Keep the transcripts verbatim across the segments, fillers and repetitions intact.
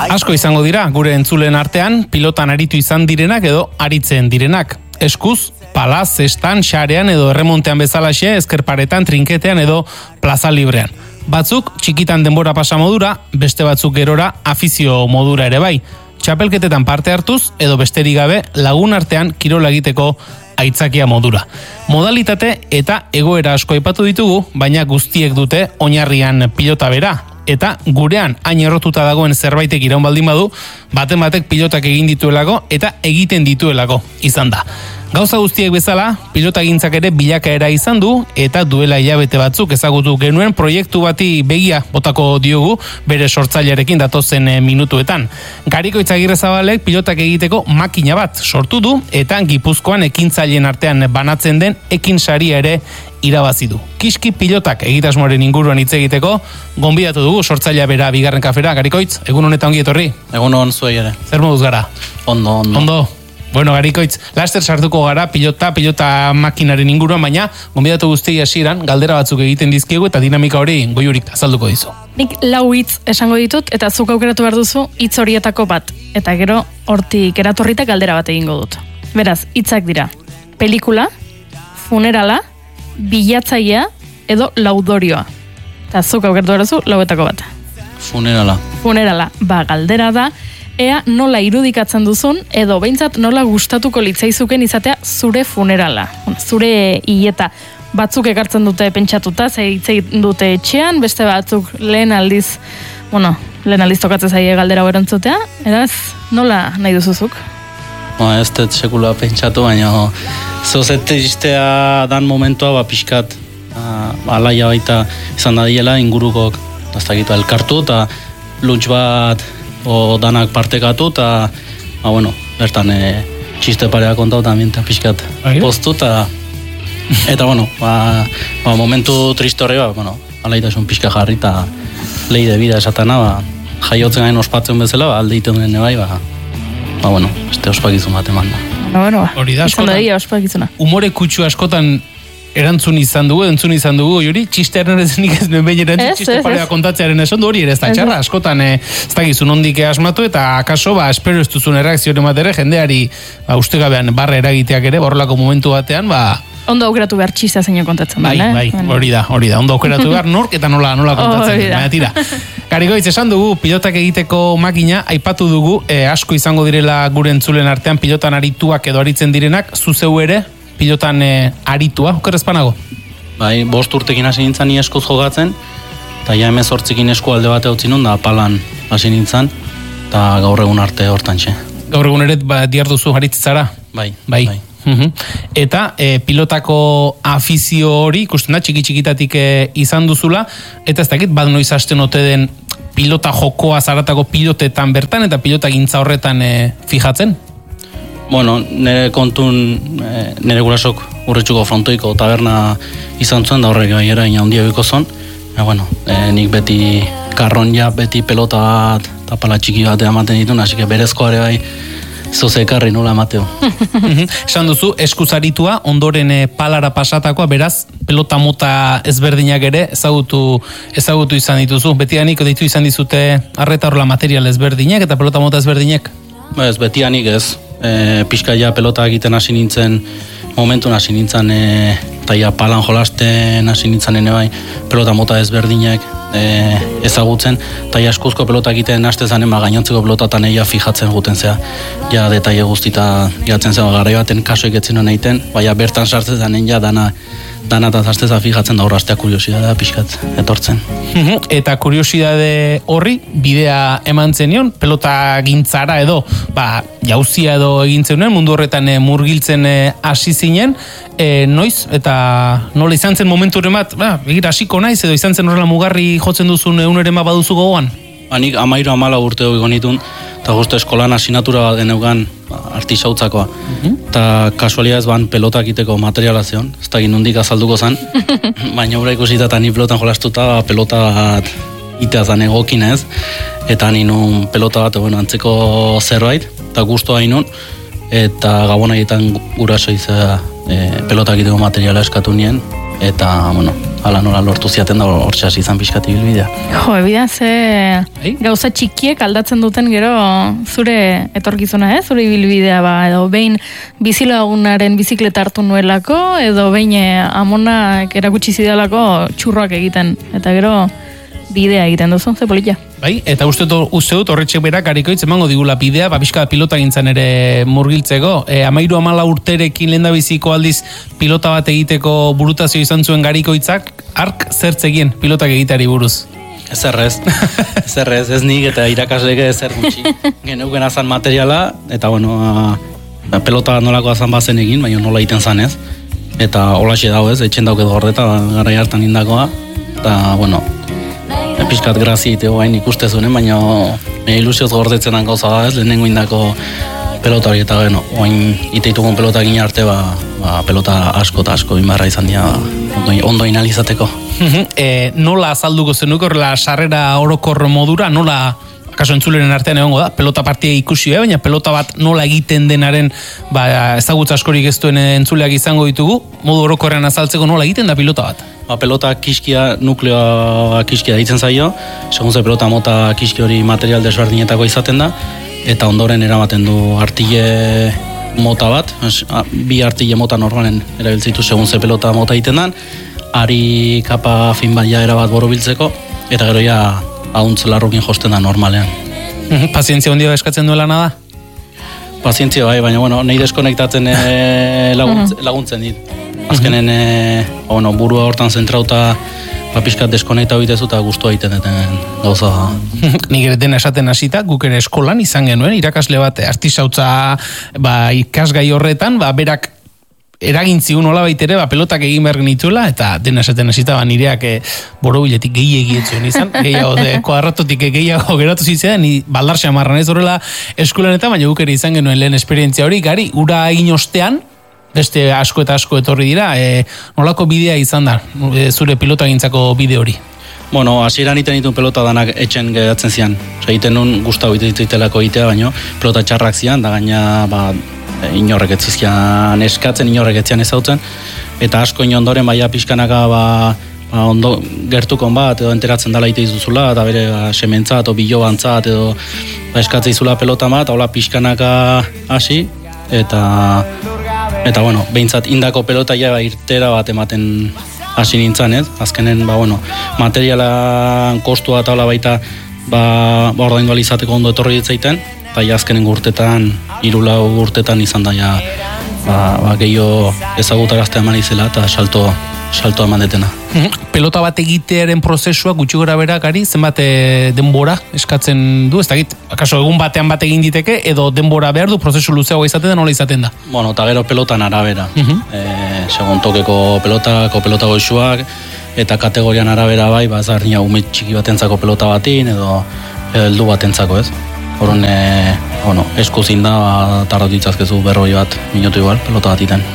Asko izango dira, gure entzulen artean, pilotan aritu izan direnak edo aritzen direnak. Eskuz, pala, zestan, xarean edo erremontean bezalaxe, ezkerparetan, trinketean edo plaza librean. Batzuk, txikitan denbora pasa modura, beste batzuk gerora afizio modura ere bai. Txapelketetan parte hartuz, edo besterik gabe lagun artean kirola egiteko aitzakia modura. Modalitate eta egoera asko aipatu ditugu, baina guztiek dute oinarrian pilota bera. Eta gurean hain errotuta dagoen zerbaitek iraun baldin badu, baten batek pilotak egin dituelako eta egiten dituelako izan da. Gauza guztiek bezala, pilotagintzak ere bilakaera izan du eta duela hilabete batzuk ezagutu genuen proiektu bati begia botako diogu bere sortzailearekin datozen minutuetan. Gariko Itzagirrezabalek pilotak egiteko makina bat sortu du eta Gipuzkoan ekintzaileen artean banatzen den ekin saria ere irabazi du. Kiski pilotak egitasmoaren inguruan hitz egiteko gonbidatu dugu sortzailea bera bigarren kafera. Garikoitz, egun honetan ongi etorri. Egun hon zuei ere. Zer moduz gara? Ondo, ondo. Ondo. Bueno, Garikoitz, laster sartuko gara pilota, pilota makinaren inguruan, baina gonbidatu guztiei hasieran galdera batzuk egiten dizkiegu eta dinamika hori Goiurik azalduko dizu. Nik lau hitz esango ditut eta zuk aukeratu behar duzu hitz horietako bat. Eta gero hortik eratorrita galdera bat egingo dut. Beraz, hitzak dira. Pelikula, funerala, bilatzailea edo laudorioa. Eta zuk aukeratu behar duzu lauetako bat. Funerala. Funerala, ba galdera da, ea nola irudikatzen duzun, edo behintzat nola gustatuko litzaizuken izatea zure funerala. Zure hileta batzuk ekartzen dute pentsatuta, zeitzen dute etxean, beste batzuk lehen aldiz, bueno, lehen aldiz tokatzen zaie galdera hau erantzutea, eraz, nola nahi duzuzuk? Ba, ez dut sekula pentsatu, baina zeuzete iztea dan momentua, ba, pixkat, alaia baita izan dadiela, ingurukok, ez dakitu elkartu, eta lunch bat, o danak partekatu, eta, ba, bueno, bertan, e, txiste parea kontau, eta mienta pixkat postu, eta, eta, bueno, ba, ba momentu triste horri, ba, bueno, alaitasun pixka jarri, eta lehi de vida esatana, ba, jaiotzen gain ospatzen bezala, ba, alde iten duen bai, ba, ba, bueno, este ospakizun bat eman da. Ba, bueno, ba, hori da, izan da dira ospakizuna. Umore kutsu askotan erantzun izan dugu, entzun izan dugu, Juri, txistearen ez nik ez nuen behin erantzun, txiste parea kontatzearen esan du hori ere ez da txarra, askotan ez da gizun ondik asmatu eta akaso, ba, espero ez duzun erreakzioen ematere, jendeari, ba, ustegabean barra eragiteak ere, borrelako momentu batean, ba, ondo aukeratu behar txistea zein kontatzen bai, den, eh? Bai, hori da, hori da, ondo aukeratu behar nork eta nola, nola kontatzen den, baina tira. Garikoitz, esan dugu, pilotak egiteko makina, aipatu dugu, eh, asko izango direla gure entzulen artean pilotan arituak edo aritzen direnak, zuzeu ere, pilotan eh, aritua, okerrezpanago? Bai, bost urtekin hasi nintzen ni eskuz jogatzen, eta ja hemezortzikin esku alde bate utzi nun, da palan hasi nintzen, eta gaur egun arte hortantxe. Gaur egun ere, ba, diarduzu aritzara? Bai, bai. bai. Uhum. Eta e, pilotako afizio hori, ikusten da, txiki-txikitatik e, izan duzula, eta ez dakit, bat noiz hasten ote den pilota jokoa zaratako pilotetan bertan, eta pilota gintza horretan e, fijatzen? Bueno, nire kontun, e, nire gurasok urretxuko frontoiko taberna izan zuen, da horrek bai eraina handia biko zon, eta bueno, e, nik beti karron ja, beti pelota bat, eta pala txiki bat ematen ditun, hasi que berezkoa ere bai, zozekarri nola emateo. Esan duzu, eskuzaritua, ondoren e, palara pasatakoa, beraz, pelota mota ezberdinak ere ezagutu, ezagutu izan dituzu. Betianik ditu izan dizute arreta horrela material ezberdinak eta pelota mota ezberdinak? Ba ez, betianik ez. E, pixka ja pelota egiten hasi nintzen, momentun hasi nintzen, e, eta ja palan jolasten hasi nintzen ene bai, pelota mota ezberdinak e, ezagutzen, eta ja eskuzko pelota egiten haste zanen, ba, gainontzeko pelotatan eia fijatzen guten zea, ja detaile guztita jatzen zea, garai baten kasoik etzin hona egiten, baina bertan sartzen zanen ja dana, dana eta zasteza fijatzen da horraztea kuriosidadea pixkat etortzen. Eta kuriosidade horri bidea eman zenion, pelota gintzara edo, ba, jauzia edo egin zeunen, mundu horretan e, murgiltzen hasi e, zinen, e, noiz, eta nola izan zen momentu horren bat, ba, begira hasiko naiz, edo izan zen horrela mugarri jotzen duzun eguneren bat baduzu gogoan? Ba, nik amairu amala urte hori gonitun, eta guztu eskolan asinatura bat deneugan artisautzakoa. Eta uh-huh. kasualia ez ban pelota egiteko materiala zion, ez da ginundik azalduko zen, baina ura ikusita eta ni pelotan jolastuta pelota bat itea zan egokin ez, eta ninun pelota bat bueno, antzeko zerbait, eta guztua inun, eta gabona egiten guraso izan e, pelota egiteko materiala eskatu nien, eta, bueno, ala nola lortu ziaten da hor txas izan pixkat ibilbidea. Jo, ebidan ze gauza txikiek aldatzen duten gero zure etorkizuna, eh? Zure ibilbidea ba, edo behin bizilagunaren bizikleta hartu nuelako, edo behin amonak erakutsi zidalako txurroak egiten, eta gero bidea egiten duzu, ze polita. Bai, eta uste dut, uste dut horretxe berak harikoitz emango digula bidea, ba, pixka pilota gintzen ere murgiltzeko. E, amairu amala urterekin lehen da biziko aldiz pilota bat egiteko burutazio izan zuen garikoitzak, ark zertzegien pilotak egiteari buruz. Ez errez, ez errez, ez nik eta irakasleke ez er gutxi. Geneuken azan materiala, eta bueno, a, pelota nolako azan bazen egin, baina nola egiten zanez. Eta holaxe dago ez, etxen dauket gordeta, garai hartan indakoa, eta bueno, pixkat grazia iteo hain ikustezunen, baina e, ilusioz gordetzenan gauza da ez, lehenengo indako pelota hori, eta bueno, oain iteitugun pelota gine arte, ba, ba, pelota asko eta asko inbarra izan dira ondo, ondo inalizateko. e, nola azalduko zenuko, horrela sarrera orokor modura, nola kaso entzuleren artean egongo da, pelota partia ikusi, eh? Baina pelota bat nola egiten denaren ba, ezagutza askorik ez duen entzuleak izango ditugu, modu orokorrean azaltzeko nola egiten da pilota bat? Ba, pelota kiskia, nukleoa kiskia ditzen zaio, segun ze pelota mota kiski hori material desberdinetako izaten da, eta ondoren eramaten du artile mota bat, bi artile mota normalen erabiltzitu segun ze pelota mota egiten dan, ari kapa fin baia erabat borobiltzeko, eta gero ja hauntz larrukin josten da normalean. Pazientzia hondia eskatzen duela da? Pazientzia bai, baina bueno, nahi deskonektatzen e, laguntz, laguntzen dit. Azkenen e, bueno, burua hortan zentrauta ba, pixkat deskonektau bitezu eta guztua egiten deten gauza. Nik ere dena esaten hasita, guk ere eskolan izan genuen, irakasle bat artisautza ba, ikasgai horretan, ba, berak eragintzigun nola baitere, ba, pelotak egin behar genituela, eta dena esaten hasita, ba, nireak e, borobiletik gehiegi etzuen izan, gehiago, de, kuadratotik gehiago geratu zitzen, ni baldar xamarran ez horrela eskolanetan, baina guk ere izan genuen lehen esperientzia hori, gari, ura egin ostean, beste asko eta asko etorri dira, e, nolako bidea izan da, e, zure pilota gintzako bide hori? Bueno, hasieran iten ditun pelota danak etxen geratzen zian. Osa, iten nun guztau iteitelako itea, baino, pelota txarrak zian, da gaina, ba, inorrek etzizkian eskatzen, inorrek etzian ezautzen, eta asko inondoren, baia pixkanaka, ba, ba, ondo gertukon bat, edo enteratzen dala ite izuzula, eta bere ba, sementzat, o bilobantzat, edo ba, eskatzea izula pelota bat, hola pixkanaka hasi, eta eta bueno, behintzat indako pelota ja ba, irtera bat ematen hasi nintzen, ez? Azkenen, ba, bueno, materialan kostua eta hola baita ba, ba ordaindu alizateko ondo etorri ditzaiten, eta ja azkenen urtetan, hiru lau urtetan izan da ja ba, ba, gehiago ezagutaraztea eman izela eta salto salto eman detena. Pelota bat egitearen prozesua gutxi gora bera gari, zenbat denbora eskatzen du, ez dakit, akaso egun batean bat egin diteke, edo denbora behar du, prozesu luzeagoa izaten da, nola izaten da? Bueno, eta gero pelotan arabera. Uh -huh. e, segun tokeko pelotako pelota goixuak, eta kategorian arabera bai, ba, zarnia ume txiki batentzako pelota batin, edo heldu batentzako, ez? Horren, e, bueno, eskuzin da, ba, tarrat ditzazkezu berroi bat, minutu igual, pelota bat iten.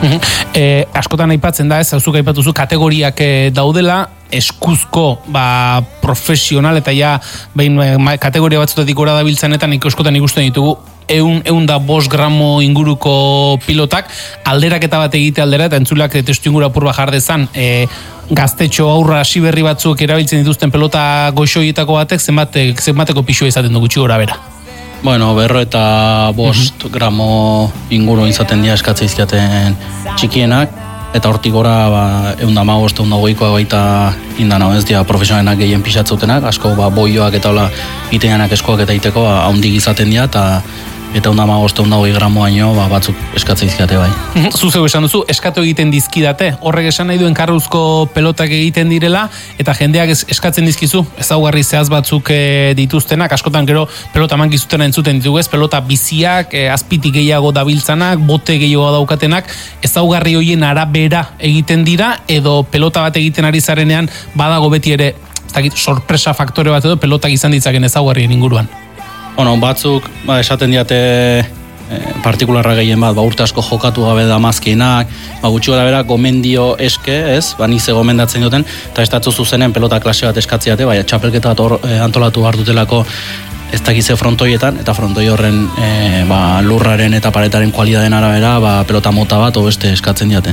E, askotan aipatzen da, ez, hauzuk aipatuzu kategoriak e, daudela, eskuzko ba, profesional eta ja behin ma, kategoria batzutatik gora da biltzanetan ikuskotan ikusten ditugu eun, eun da bost gramo inguruko pilotak, alderaketa bat egite aldera eta entzulak testu ingura purba jardezan, e, gaztetxo aurra hasi berri batzuk erabiltzen dituzten pelota goixoietako batek zenbate, zenbateko pixua izaten du gutxi gora bera? Bueno, berro eta bost uh-huh. gramo inguru izaten dira eskatzea izkiaten txikienak, eta hortik gora ba, egun da magost, egun da goikoa baita indan hau ez dira profesionalenak gehien pixatzutenak, asko ba, boioak eta hola iteanak eskoak eta iteko ba, haundik izaten dira, eta eta egun da magost, egun da goi gramoaino ba, batzuk eskatzea izkiate bai. Zuzeu esan duzu, eskatu egiten dizkidate, horrek esan nahi duen karruzko pelotak egiten direla, eta jendeak eskatzen dizkizu, ezaugarri zehaz batzuk e, dituztenak, askotan gero pelota mankizutena entzuten ditugu ez, pelota biziak, e, azpitik gehiago dabiltzanak, bote gehiago daukatenak, ezaugarri horien arabera egiten dira, edo pelota bat egiten ari zarenean, badago beti ere, ez dakit, sorpresa faktore bat edo, pelotak izan ditzaken ezaugarrien inguruan. Bueno, batzuk ba, esaten diate e, partikularra gehien bat, ba, urte asko jokatu gabe da mazkienak, ba, gutxi gara bera gomendio eske, ez, ba, nize gomendatzen duten, eta estatzu zuzenen pelota klase bat eskatziate, bai, txapelketa bat e, antolatu behar dutelako ez dakize frontoietan, eta frontoi horren e, ba, lurraren eta paretaren kualidaden arabera, ba, pelota mota bat, o beste eskatzen diate.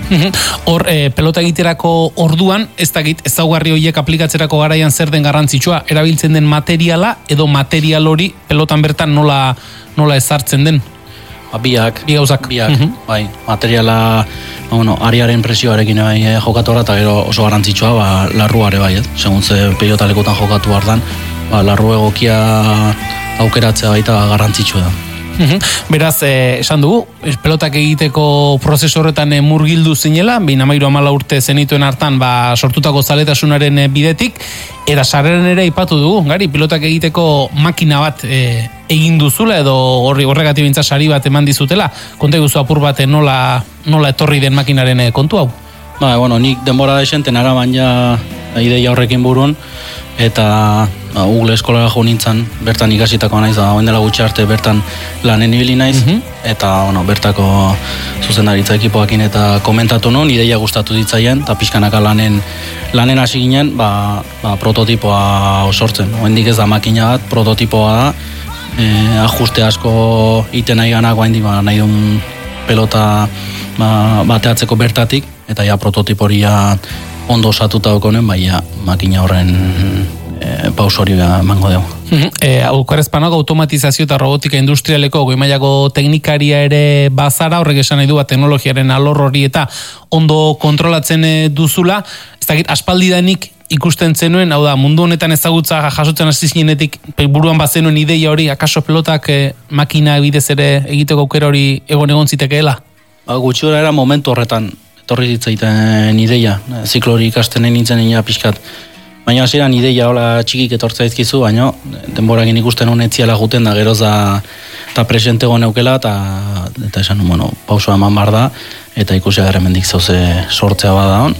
Hor, e, pelota egiterako orduan, ez dakit ezaugarri horiek aplikatzerako garaian zer den garrantzitsua, erabiltzen den materiala edo material hori pelotan bertan nola, nola ezartzen den? Ba, biak, Bi gauzak. biak, Mhm. bai, materiala, ba, bueno, ariaren presioarekin bai, eh, jokatora, eta gero oso garrantzitsua, ba, larruare bai, ez? Segun ze pelota lekutan jokatu behar dan, ba, larru egokia aukeratzea baita ba, garrantzitsua da. Mhm. Beraz, eh, esan dugu, eh, pelotak egiteko prozesu horretan eh, murgildu zinela, bin amairu amala urte zenituen hartan ba, sortutako zaletasunaren eh, bidetik, eta sarreren ere ipatu dugu, gari, pilotak egiteko makina bat eh, egin duzula, edo horri horregatik bintza sari bat eman dizutela, konta guzu apur bat eh, nola, nola etorri den makinaren eh, kontu hau? Ba, bueno, nik denbora desenten ara baina ideia horrekin burun, eta ba, Google eskolara jo nintzen, bertan ikasitako naiz, da, oen dela gutxi arte bertan lanen ibili naiz, Mhm. eta bueno, bertako zuzendaritza ekipoakin eta komentatu nun, ideia gustatu ditzaien, eta pixkanaka lanen, lanen hasi ginen, ba, ba, prototipoa sortzen. Oendik ez da makina bat, prototipoa da, e, ajuste asko iten nahi ganak, oendik ba, nahi duen pelota ba, bateatzeko bertatik, eta ja prototiporia ondo osatuta daukonen, bai ja, makina horren e, pausori emango dugu. E, Aukarezpanak automatizazio eta robotika industrialeko goi mailako teknikaria ere bazara, horrek esan nahi du bat teknologiaren alor hori eta ondo kontrolatzen e, duzula, ez dakit aspaldidanik ikusten zenuen, hau da, mundu honetan ezagutza jasotzen hasi zinenetik buruan bazenuen ideia hori, akaso pelotak e, makina bidez ere egiteko aukera hori egon egon zitekeela? Ba, gutxi gora era momentu horretan etorri zitzaiten ideia, ziklo hori ikasten nintzen ina pixkat. Baina hasieran ideia hola txikik etortza izkizu, baina denborakin ikusten honetziala guten da geroz da eta presente goneukela eta, eta esan, bueno, pausoa eman bar da eta ikusi agarremendik zauze sortzea bada hon,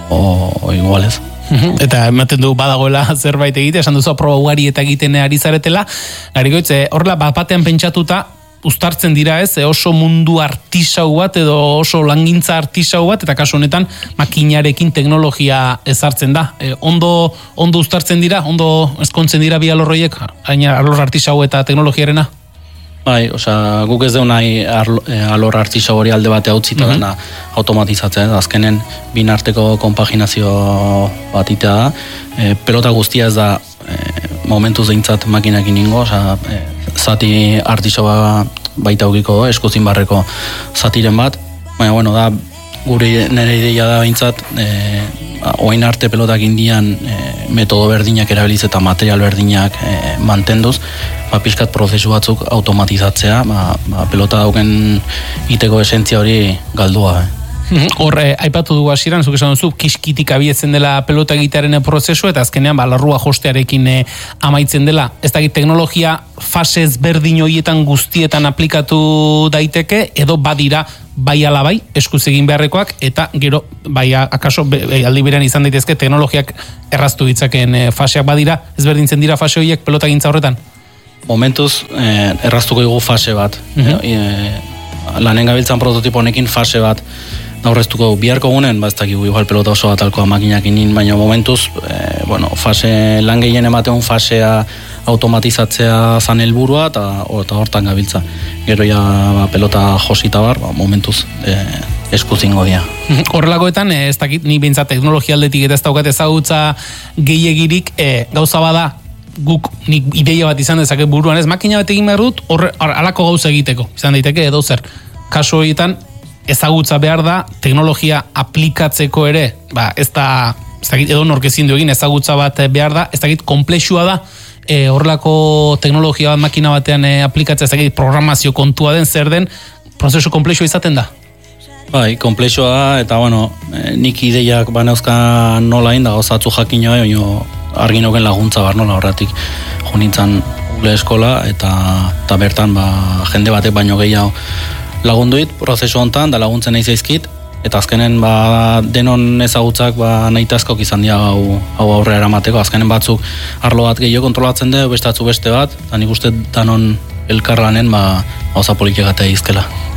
o, o igualez. Eta ematen du badagoela zerbait egite, esan duzu aproba ugari eta egiten ari zaretela, garikoitze, horrela bat batean pentsatuta, uztartzen dira ez, oso mundu artisau bat edo oso langintza artisau bat, eta kasu honetan makinarekin teknologia ezartzen da. E, ondo, ondo uztartzen dira, ondo ezkontzen dira bi alorroiek, haina alor artisau eta teknologiarena? Bai, osea, guk ez deu nahi arlo, e, alor artisau hori alde bate hautzita mm -hmm. dena automatizatzea, ez? Azkenen bin arteko konpaginazio bat itea da, e, pelota guztia ez da e, momentuz deintzat makinakin ingo, osea, e, zati artisaua baita aukiko da, eskuzin barreko zatiren bat, baina, bueno, da, gure nire ideia da behintzat, e, oain arte pelotak indian e, metodo berdinak erabiliz eta material berdinak e, mantenduz, ba, pixkat prozesu batzuk automatizatzea, ba, ba, pelota dauken iteko esentzia hori galdua. Eh. Hor, eh, aipatu dugu hasieran, zuk esan duzu, kiskitik abietzen dela pelota egitearen prozesu, eta azkenean, ba, larrua jostearekin eh, amaitzen dela. Ez dakit teknologia fase ezberdin horietan guztietan aplikatu daiteke, edo badira bai ala bai, eskuz egin beharrekoak, eta gero, bai, akaso, be, aldi berean izan daitezke, teknologiak erraztu ditzakeen eh, faseak badira, ezberdintzen dira fase horiek pelota egintza horretan? Momentuz, eh, erraztuko dugu fase bat. Mhm. E, lanen gabiltzan prototipo honekin fase bat aurreztuko biharko gunen, ba ez dakigu igual pelota oso bat alkoa makinak inin, baina momentuz, e, bueno, fase, lan gehien ematen fasea automatizatzea zan helburua eta, eta hortan gabiltza. Gero ja ba, pelota josita bar, ba, momentuz e, eskuzingo dia. Horrelakoetan, ez dakit, ni behintzat teknologia aldetik eta ez daukat ezagutza gehiagirik, e, gauza bada, guk nik ideia bat izan dezaket buruan, ez makina bat egin behar dut, horre, alako gauza egiteko, izan daiteke edo zer. Kasu horietan, ezagutza behar da, teknologia aplikatzeko ere, ba, ez da, ez dakit, edo nork ezin du egin, ezagutza bat behar da, ez dakit, komplexua da, e, horrelako teknologia bat makina batean e, aplikatzea, ez dakit, programazio kontua den, zer den, prozesu komplexua izaten da? Bai, komplexua da, eta bueno, nik ideiak baneuzka nola inda, gauzatzu jakinoa, baina argi noken laguntza bar nola horretik jo nintzen Google eskola, eta, eta bertan ba, jende batek baino gehiago lagunduit prozesu hontan, da laguntzen nahi zaizkit, eta azkenen ba, denon ezagutzak ba, nahi tazkok izan dira hau, hau aurre eramateko, azkenen batzuk arlo bat gehiago kontrolatzen du, bestatzu beste bat, eta nik uste danon elkarlanen ba, gauza politikatea izkela.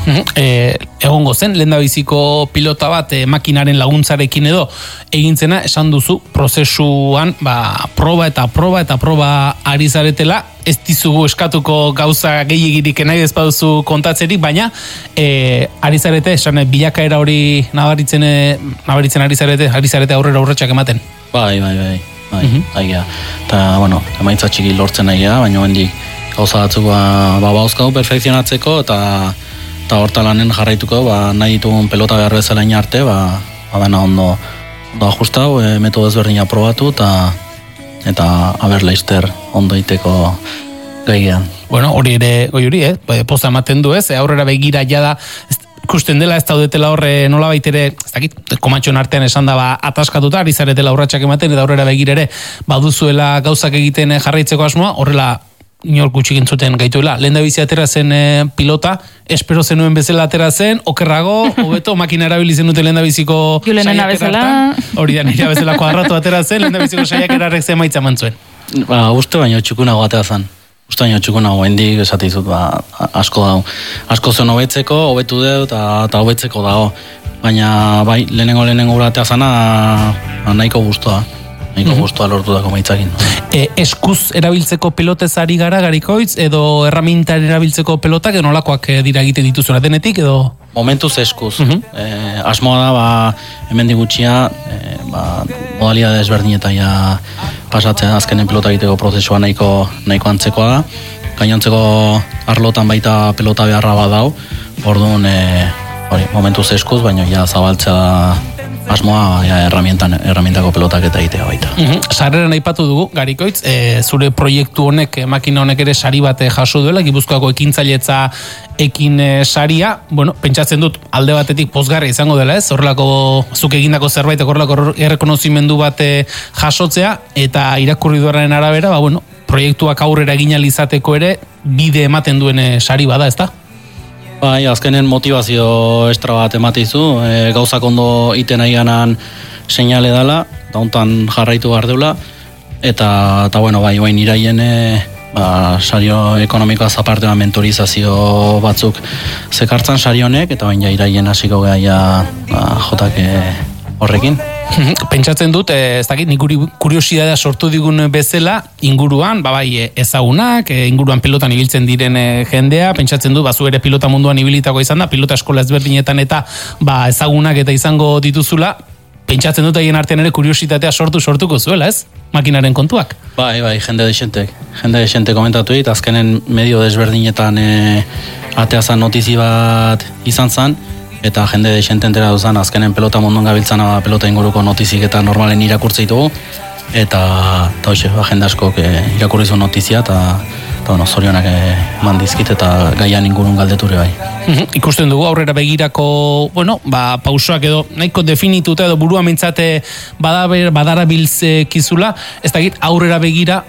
E, egongo zen, lehendabiziko pilota bat e, makinaren laguntzarekin edo egintzena, esan duzu, prozesuan ba, proba eta proba eta proba ari zaretela, ez dizugu eskatuko gauza gehiegirik nahi ezpaduzu kontatzerik, baina e, ari zarete, esan bilakaera hori nabaritzen, nabaritzen ari zarete, ari zarete aurrera urratsak ematen. Bai, bai, bai, bai, mm-hmm. Aia. Eta, bueno, emaitza txiki lortzen aia, baina hendik gauza batzuk ba, ba bauzkau perfekzionatzeko, eta eta horta lanen jarraituko, ba, nahi ditugun pelota behar bezala arte, ba, badana ondo, ondo ajustau, e, metodo ezberdina probatu, eta eta aber leister ondo iteko gaigean. Bueno, hori ere, goi hori, eh? Poza ematen du ez, aurrera begira jada, ikusten dela ez daudetela horre nola baitere, ez dakit, komatxon artean esan da, ba, ataskatuta, ari zaretela urratsak ematen, eta aurrera begira ere, baduzuela gauzak egiten jarraitzeko asmoa, horrela, inor gutxik entzuten gaituela. Lehen da bizi atera zen e, pilota, espero zenuen bezala atera zen, okerrago, hobeto, makina erabili zenuten lehen da biziko Julenena bezala. Hori da, nire bezala kuadratu atera zen, lehen da biziko saiak erarek zen maitza mantzuen. Ba, uste baino txukunago atera zen. Uste baino txukunago, hendik esatizut, ba, asko dago. Asko zen hobetzeko, hobetu deu, eta hobetzeko dago. Baina, bai, lehenengo lehenengo uratea zana, nahiko guztua. Nahiko mm-hmm. guztua lortu dako maitzakin. E, eskuz erabiltzeko pelotez ari gara, Garikoitz, edo erramintan erabiltzeko pelotak, edo nolakoak dira egiten dituzura denetik, edo? Momentuz eskuz. Mm-hmm. E, asmoa da, ba, hemen digutxia, e, ba, modalidade ezberdinetan ja pasatzen azkenen pelota egiteko prozesua nahiko, nahiko antzekoa da. Gainontzeko arlotan baita pelota beharra badau, orduan, e, hori, momentuz eskuz, baina ja zabaltzea da asmoa ja, erramientan, erramientako pelotak eta egitea baita. Mm-hmm. Sarreran aipatu dugu, Garikoitz, e, zure proiektu honek, makina honek ere sari bat jaso duela, Gipuzkoako ekintzailetza ekin e, saria, bueno, pentsatzen dut alde batetik pozgarri izango dela ez, horrelako zuk egindako zerbait, horrelako errekonozimendu bat e, jasotzea, eta irakurri duaren arabera, ba, bueno, proiektuak aurrera egin ahal izateko ere, bide ematen duen e, sari bada, ezta? Bai, azkenen motivazio estra bat ematizu, e, gauzak ondo iten nahi ganan seinale dala, dauntan jarraitu behar deula, eta, eta bueno, bai, bain iraien e, ba, sario ekonomikoa zapartea mentorizazio batzuk zekartzan sari honek, eta bain ja iraien hasiko geha ja ba, jotak e, horrekin. Pentsatzen dut, ez dakit, nik kuriosidadea sortu digun bezala, inguruan, babai ezagunak, inguruan pilotan ibiltzen diren jendea, pentsatzen dut, bazu ere pilota munduan ibilitako izan da, pilota eskola ezberdinetan eta ba, ezagunak eta izango dituzula, pentsatzen dut egin artean ere kuriositatea sortu sortuko zuela, ez? Makinaren kontuak. Bai, bai, jende desentek. Jende desentek komentatu dit, azkenen medio desberdinetan e, ateazan notizi bat izan zan, eta jende desente entera duzan, azkenen pelota munduan gabiltzana pelota inguruko notizik eta normalen irakurtze ditugu, eta, eta hoxe, ba, jende askok e, irakurri zuen notizia, eta, eta bueno, zorionak eman dizkit, eta gaian ingurun galdeture bai. Mm-hmm. Ikusten dugu aurrera begirako, bueno, ba, pausoak edo nahiko definituta edo burua mintzate badaber, badarabiltzekizula, ez dakit aurrera begira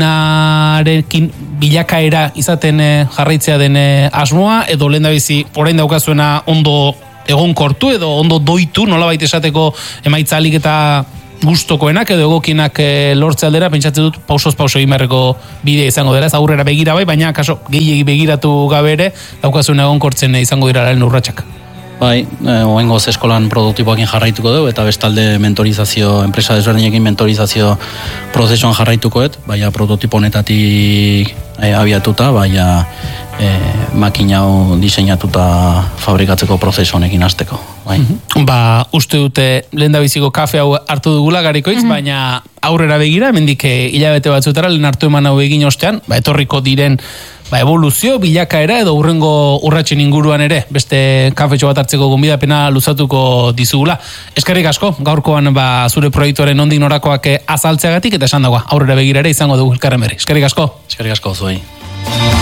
makinarekin bilakaera izaten e, jarraitzea den e, asmoa, edo lehendabizi orain daukazuena ondo egonkortu edo ondo doitu, nolabait esateko emaitza alik eta gustokoenak edo egokienak e, lortze aldera, pentsatzen dut pausoz pauso egin beharreko bidea izango dela, ez aurrera begira bai, baina kaso gehiegi begiratu gabe ere daukazuen egonkortzen e, izango dira lehen urratsak. Bai, e, oengoz eskolan produktiboakin jarraituko dugu, eta bestalde mentorizazio, enpresa desberdinekin mentorizazio prozesuan jarraitukoet, baina prototipo honetatik e, abiatuta, baina e, makina hau diseinatuta fabrikatzeko prozesu honekin hasteko. Bai. Mm-hmm. Ba, uste dute lehen da biziko kafe hau hartu dugula Garikoitz, mm-hmm. baina aurrera begira, mendik hilabete batzutara, lehen hartu eman hau egin ostean, ba, etorriko diren ba, evoluzio, bilakaera edo urrengo urratsen inguruan ere, beste kafetxo bat hartzeko gonbidapena luzatuko dizugula. Eskerrik asko, gaurkoan ba, zure proiektuaren ondik norakoak azaltzeagatik, eta esan dagoa, aurrera begira ere izango dugu elkarren berri. Eskerrik asko. Eskerrik asko zuei.